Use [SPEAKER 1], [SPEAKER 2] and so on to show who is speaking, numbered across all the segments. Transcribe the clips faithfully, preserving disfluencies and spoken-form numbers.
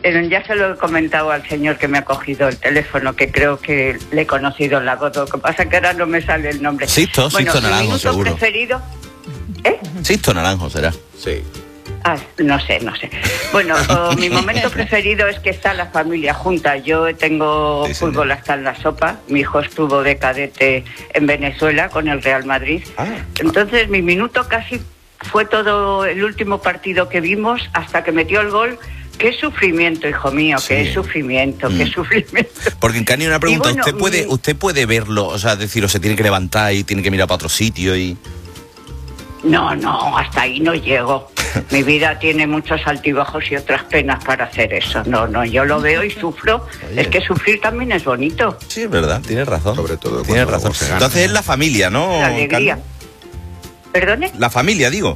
[SPEAKER 1] eh, ya se lo he comentado al señor que me ha cogido el teléfono, que creo que le he conocido en la voz. Lo que pasa es que ahora no me sale el nombre.
[SPEAKER 2] Sisto,
[SPEAKER 1] bueno,
[SPEAKER 2] Sisto
[SPEAKER 1] mi
[SPEAKER 2] Naranjo,
[SPEAKER 1] minuto
[SPEAKER 2] seguro.
[SPEAKER 1] preferido... ¿Eh?
[SPEAKER 2] Sisto Naranjo será.
[SPEAKER 3] Sí.
[SPEAKER 1] Ah, no sé, no sé. Bueno, oh, mi momento preferido es que está la familia junta. Yo tengo
[SPEAKER 2] Sí,
[SPEAKER 1] fútbol
[SPEAKER 2] señor.
[SPEAKER 1] hasta en la sopa. Mi hijo estuvo de cadete en Venezuela con el Real Madrid.
[SPEAKER 2] Ah.
[SPEAKER 1] Entonces mi minuto casi fue todo el último partido que vimos hasta que metió el gol. Qué sufrimiento, hijo mío,
[SPEAKER 2] Sí.
[SPEAKER 1] qué sufrimiento,
[SPEAKER 2] Mm.
[SPEAKER 1] qué sufrimiento.
[SPEAKER 2] Porque en Cani una pregunta,
[SPEAKER 1] Y bueno,
[SPEAKER 2] ¿usted puede
[SPEAKER 1] mi-
[SPEAKER 2] usted puede verlo? O sea, decir, o se tiene que levantar y tiene que mirar para otro sitio y...
[SPEAKER 1] No, no, hasta ahí no llego. Mi vida tiene muchos altibajos y otras penas para hacer eso. No, no, yo lo veo y sufro.
[SPEAKER 2] Oye.
[SPEAKER 1] Es que sufrir también es bonito.
[SPEAKER 2] Sí, es verdad, tienes razón.
[SPEAKER 3] Sobre todo
[SPEAKER 2] Tienes
[SPEAKER 3] cuando
[SPEAKER 2] razón.
[SPEAKER 3] se gana.
[SPEAKER 2] Entonces es la familia, ¿no?
[SPEAKER 1] La alegría.
[SPEAKER 2] Cani?
[SPEAKER 1] ¿Perdone?
[SPEAKER 2] La familia, digo.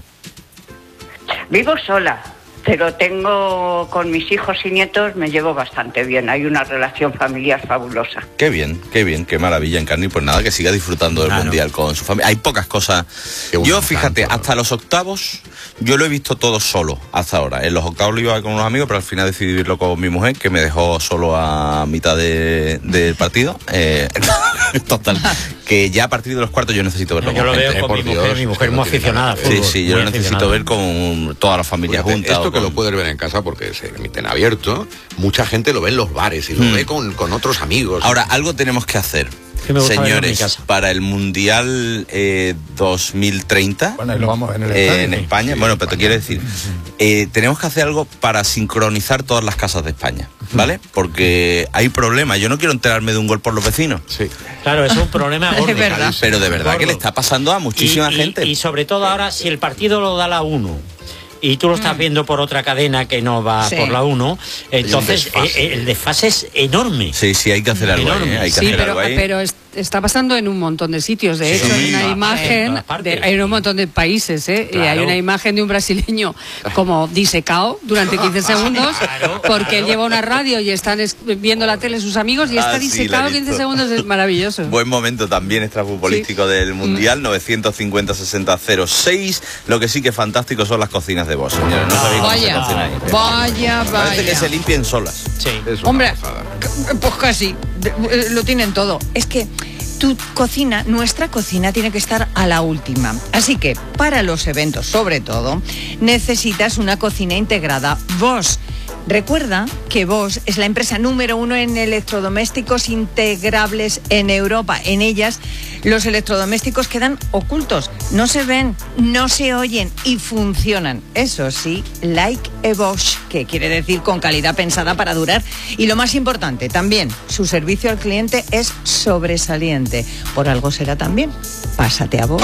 [SPEAKER 1] Vivo sola, pero tengo con mis hijos y nietos, me llevo bastante bien. Hay una relación familiar fabulosa.
[SPEAKER 2] Qué bien, qué bien, qué maravilla en Cani. Pues nada, que siga disfrutando del
[SPEAKER 4] Claro.
[SPEAKER 2] Mundial con su familia. Hay pocas cosas.
[SPEAKER 3] Qué bueno,
[SPEAKER 2] Yo, fíjate,
[SPEAKER 3] tanto, ¿no?
[SPEAKER 2] hasta los octavos, yo lo he visto todo solo hasta ahora. En los octavos lo iba con unos amigos, pero al final decidí vivirlo con mi mujer, que me dejó solo a mitad de- del partido. Eh, total, que ya a partir de los cuartos yo necesito verlo
[SPEAKER 4] Yo lo
[SPEAKER 2] con
[SPEAKER 4] veo
[SPEAKER 2] gente.
[SPEAKER 4] con
[SPEAKER 3] por
[SPEAKER 4] mi
[SPEAKER 3] Dios,
[SPEAKER 4] mujer, mi mujer
[SPEAKER 3] que no
[SPEAKER 4] muy
[SPEAKER 3] tiene
[SPEAKER 4] aficionada
[SPEAKER 3] nada
[SPEAKER 4] al
[SPEAKER 3] que ver.
[SPEAKER 4] fútbol.
[SPEAKER 2] Sí, sí, yo
[SPEAKER 4] muy
[SPEAKER 2] lo necesito
[SPEAKER 4] aficionada.
[SPEAKER 2] ver con toda la familia
[SPEAKER 3] Fíjate,
[SPEAKER 2] junta.
[SPEAKER 3] esto
[SPEAKER 2] o
[SPEAKER 3] que lo
[SPEAKER 2] con-
[SPEAKER 3] puedes ver en casa porque se emite en abierto, mucha gente lo ve en los bares y lo
[SPEAKER 2] Mm.
[SPEAKER 3] ve con, con otros amigos.
[SPEAKER 2] Ahora, algo tenemos que hacer.
[SPEAKER 4] Que me gusta verlo en mi
[SPEAKER 2] Señores,
[SPEAKER 4] casa.
[SPEAKER 2] para el Mundial eh, dos mil treinta
[SPEAKER 5] Bueno, ahí lo vamos en el
[SPEAKER 2] eh,
[SPEAKER 5] estadio.
[SPEAKER 2] en España,
[SPEAKER 3] Sí,
[SPEAKER 2] bueno, pero te
[SPEAKER 3] España.
[SPEAKER 2] quiero decir, eh, tenemos que hacer algo para sincronizar todas las casas de España, ¿vale? Porque hay problemas. Yo no quiero enterarme de un gol por los vecinos.
[SPEAKER 3] Sí.
[SPEAKER 4] Claro, es un problema gordo.
[SPEAKER 6] Es verdad.
[SPEAKER 2] Pero de verdad
[SPEAKER 4] Gordo.
[SPEAKER 2] que le está pasando a muchísima
[SPEAKER 4] Y- y-
[SPEAKER 2] gente.
[SPEAKER 4] Y sobre todo ahora, si el partido lo da la uno y tú lo estás viendo por otra cadena que no va
[SPEAKER 6] Sí.
[SPEAKER 4] por la uno, entonces
[SPEAKER 3] desfase.
[SPEAKER 4] eh, eh, el desfase es enorme.
[SPEAKER 2] Sí, sí, hay que hacer algo ahí,
[SPEAKER 4] Enorme.
[SPEAKER 2] ¿eh? Hay que
[SPEAKER 6] Sí,
[SPEAKER 2] hacer
[SPEAKER 6] pero,
[SPEAKER 2] algo ahí.
[SPEAKER 6] pero es- está pasando en un montón de sitios. De
[SPEAKER 4] Sí,
[SPEAKER 6] hecho,
[SPEAKER 4] sí,
[SPEAKER 6] hay
[SPEAKER 4] en
[SPEAKER 6] una
[SPEAKER 4] todas
[SPEAKER 6] imagen,
[SPEAKER 4] partes.
[SPEAKER 6] de, hay un montón de países, ¿eh? Y hay
[SPEAKER 4] Claro.
[SPEAKER 6] una imagen de un brasileño como disecado durante quince segundos,
[SPEAKER 4] Claro,
[SPEAKER 6] porque él
[SPEAKER 4] claro.
[SPEAKER 6] lleva una radio y están es- viendo la tele sus amigos y
[SPEAKER 2] Ah,
[SPEAKER 6] está
[SPEAKER 2] sí, la he
[SPEAKER 6] disecado
[SPEAKER 2] visto.
[SPEAKER 6] quince segundos. Es maravilloso.
[SPEAKER 2] Buen momento también extrafutbolístico del Mundial, novecientos cincuenta sesenta cero seis. Lo que sí que es fantástico son las cocinas de vos, señores. No sabéis cómo se
[SPEAKER 6] Vaya,
[SPEAKER 2] cocina ahí.
[SPEAKER 6] vaya,
[SPEAKER 2] Parece que
[SPEAKER 6] vaya.
[SPEAKER 2] se limpien solas.
[SPEAKER 4] Sí.
[SPEAKER 3] Es una
[SPEAKER 6] Hombre,
[SPEAKER 3] pasada.
[SPEAKER 6] c- pues casi, de- eh, lo tienen todo. Es que tu cocina, nuestra cocina, tiene que estar a la última. Así que, para los eventos, sobre todo, necesitas una cocina integrada Bosch. Recuerda que Bosch es la empresa número uno en electrodomésticos integrables en Europa. En ellas, los electrodomésticos quedan ocultos, no se ven, no se oyen y funcionan. Eso sí, like a Bosch, que quiere decir con calidad pensada para durar. Y lo más importante, también, su servicio al cliente es sobresaliente. Por algo será también. Pásate a Bosch.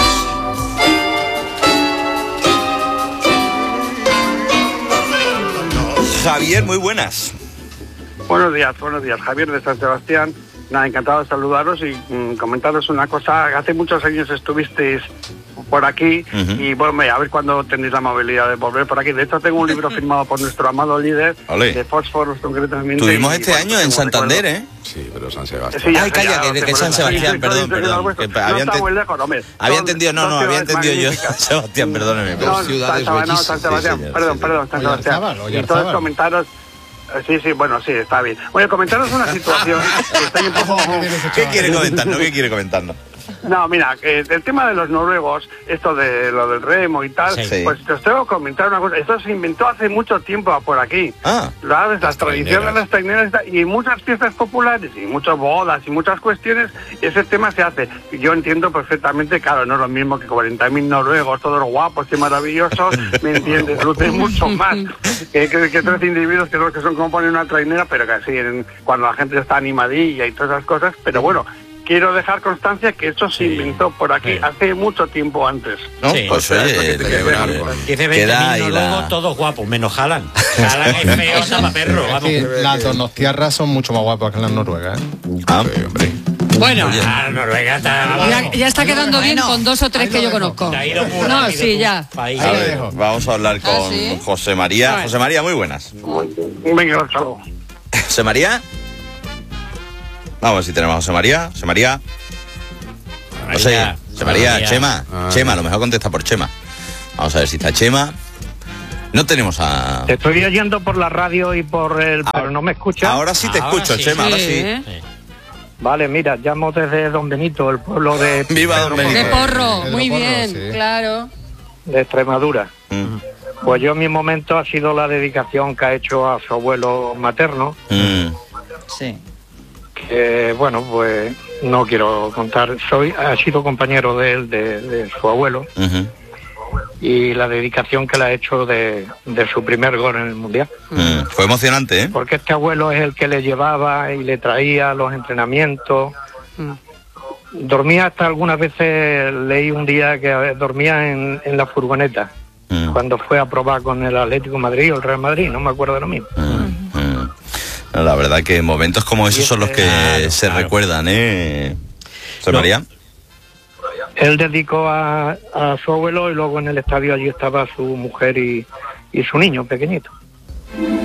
[SPEAKER 2] Javier, muy buenas.
[SPEAKER 7] Buenos días, buenos días. Javier de San Sebastián. Nada, encantado de saludaros y mm, comentaros una cosa. Hace muchos años estuvisteis por aquí
[SPEAKER 2] Ujú.
[SPEAKER 7] y bueno, a ver cuándo tenéis la movilidad de volver por aquí. De hecho, tengo un libro firmado por nuestro amado líder
[SPEAKER 2] Olé.
[SPEAKER 7] de Fósforos, concretamente.
[SPEAKER 2] Tuvimos
[SPEAKER 7] y,
[SPEAKER 2] este
[SPEAKER 7] bueno,
[SPEAKER 2] año en
[SPEAKER 7] tengo
[SPEAKER 2] Santander,
[SPEAKER 7] recuerdo.
[SPEAKER 2] ¿eh?
[SPEAKER 3] Sí, pero San Sebastián.
[SPEAKER 7] Sí, ya
[SPEAKER 2] Ay,
[SPEAKER 7] sé,
[SPEAKER 2] calla,
[SPEAKER 7] ya
[SPEAKER 2] que-
[SPEAKER 7] lo sé,
[SPEAKER 2] que
[SPEAKER 7] por
[SPEAKER 2] San
[SPEAKER 7] eso.
[SPEAKER 2] Sebastián,
[SPEAKER 7] Sí,
[SPEAKER 2] perdón,
[SPEAKER 7] soy- soy
[SPEAKER 2] perdón,
[SPEAKER 7] del vuestro.
[SPEAKER 2] que
[SPEAKER 7] No
[SPEAKER 2] había
[SPEAKER 7] está
[SPEAKER 2] ente-
[SPEAKER 7] muy lejos, hombre.
[SPEAKER 2] Había
[SPEAKER 7] Son
[SPEAKER 2] entendido, no,
[SPEAKER 7] dos
[SPEAKER 2] no, había
[SPEAKER 7] ciudades
[SPEAKER 2] entendido yo.
[SPEAKER 7] magníficas.
[SPEAKER 2] Sebastián, perdóneme.
[SPEAKER 3] Dos
[SPEAKER 7] No,
[SPEAKER 3] ciudades
[SPEAKER 7] San Sebastián, no,
[SPEAKER 3] bellísimas,
[SPEAKER 7] San
[SPEAKER 3] sí,
[SPEAKER 7] Sebastián,
[SPEAKER 2] señor,
[SPEAKER 7] perdón,
[SPEAKER 2] sí,
[SPEAKER 7] perdón, San Sebastián.
[SPEAKER 5] Oyarzábal,
[SPEAKER 7] Y entonces
[SPEAKER 5] Oyarzábal.
[SPEAKER 7] comentaros, eh, sí, sí, bueno, sí, está bien. Voy a comentaros una situación que estoy un poco...
[SPEAKER 2] ¿Qué quiere comentarnos? ¿Qué quiere comentarnos?
[SPEAKER 7] No, mira, eh, el tema de los noruegos, esto de lo del remo y tal,
[SPEAKER 4] Sí.
[SPEAKER 7] pues te os tengo que comentar una cosa. Esto se inventó hace mucho tiempo por aquí.
[SPEAKER 2] Ah.
[SPEAKER 7] ¿Sabes? Las tradiciones de las traineras y tal, y en muchas fiestas populares y muchas bodas y muchas cuestiones, ese tema se hace. Yo entiendo perfectamente, claro, no es lo mismo que cuarenta mil noruegos, todos guapos y maravillosos, ¿me entiendes? Lucen mucho más que, que, que tres individuos que los que son como poner una trainera, pero que así, en- cuando la gente está animadilla y todas esas cosas, pero bueno. Quiero dejar constancia que eso se
[SPEAKER 4] Sí.
[SPEAKER 7] inventó por aquí
[SPEAKER 4] Sí.
[SPEAKER 7] hace mucho tiempo antes.
[SPEAKER 2] ¿No?
[SPEAKER 4] Sí.
[SPEAKER 2] Pues
[SPEAKER 3] O sea,
[SPEAKER 2] oye,
[SPEAKER 3] es lo que te
[SPEAKER 2] eh,
[SPEAKER 3] quiere ver
[SPEAKER 2] eh,
[SPEAKER 3] algo.
[SPEAKER 4] Dice
[SPEAKER 2] queda ahí
[SPEAKER 4] veinte mil
[SPEAKER 2] la-
[SPEAKER 4] noruegos, todos guapos, menos Haaland. Haaland es feo, hasta para perro,
[SPEAKER 5] Es
[SPEAKER 4] vamos.
[SPEAKER 5] que las donostiarras son mucho más guapas que las noruegas, ¿eh?
[SPEAKER 2] Ah,
[SPEAKER 3] Sí, hombre.
[SPEAKER 6] Bueno,
[SPEAKER 4] Ah, Noruega está...
[SPEAKER 6] ya, ya está quedando bien
[SPEAKER 5] Bueno,
[SPEAKER 6] con dos o tres
[SPEAKER 5] ahí
[SPEAKER 6] que
[SPEAKER 5] lo
[SPEAKER 6] yo
[SPEAKER 5] dejo.
[SPEAKER 6] conozco.
[SPEAKER 4] Te ha ido muy
[SPEAKER 6] No,
[SPEAKER 4] rápido
[SPEAKER 6] sí,
[SPEAKER 4] tú.
[SPEAKER 6] ya.
[SPEAKER 4] País.
[SPEAKER 2] a
[SPEAKER 5] Ahí lo
[SPEAKER 2] ver,
[SPEAKER 5] dejo.
[SPEAKER 2] vamos a hablar con
[SPEAKER 6] ¿Ah, sí?
[SPEAKER 2] José María.
[SPEAKER 6] Vale.
[SPEAKER 2] José María, muy buenas.
[SPEAKER 7] Venga, hasta luego.
[SPEAKER 2] José María. Vamos a ver si tenemos a José María. José María. José, José María, Chema.
[SPEAKER 3] Ay.
[SPEAKER 2] Chema, a lo mejor contesta por Chema. Vamos a ver si está Chema. No tenemos a...
[SPEAKER 8] Te estoy oyendo por la radio y por el... pero no me escuchas.
[SPEAKER 2] Ahora sí te
[SPEAKER 4] Ahora
[SPEAKER 2] escucho,
[SPEAKER 4] sí.
[SPEAKER 2] Chema, ahora sí.
[SPEAKER 9] ¿eh?
[SPEAKER 8] Vale, mira, llamo desde Don Benito, el pueblo de...
[SPEAKER 2] Viva Don Benito.
[SPEAKER 9] De Porro,
[SPEAKER 5] Pedro
[SPEAKER 9] muy
[SPEAKER 5] Porro,
[SPEAKER 9] bien,
[SPEAKER 5] sí.
[SPEAKER 9] claro.
[SPEAKER 8] de Extremadura.
[SPEAKER 2] Mm.
[SPEAKER 8] Pues yo en mi momento ha sido la dedicación que ha hecho a su abuelo materno,
[SPEAKER 2] Mm.
[SPEAKER 6] Sí.
[SPEAKER 8] que bueno, pues no quiero contar, soy ha sido compañero de él, de, de su abuelo,
[SPEAKER 2] Ujú.
[SPEAKER 8] y la dedicación que le ha hecho de, de su primer gol en el Mundial.
[SPEAKER 2] Mm. Fue emocionante, ¿eh?
[SPEAKER 8] Porque este abuelo es el que le llevaba y le traía a los entrenamientos.
[SPEAKER 9] Mm.
[SPEAKER 8] Dormía hasta algunas veces, leí un día que a ver, dormía en, en la furgoneta,
[SPEAKER 2] Mm.
[SPEAKER 8] cuando fue a probar con el Atlético de Madrid o el Real Madrid, no me acuerdo lo mismo.
[SPEAKER 2] Mm, mm. No, la verdad que momentos como esos son los que
[SPEAKER 4] Claro,
[SPEAKER 2] se
[SPEAKER 4] claro.
[SPEAKER 2] recuerdan, ¿eh? José
[SPEAKER 4] No.
[SPEAKER 2] María.
[SPEAKER 8] Él dedicó a, a su abuelo y luego en el estadio allí estaba su mujer y, y su niño pequeñito.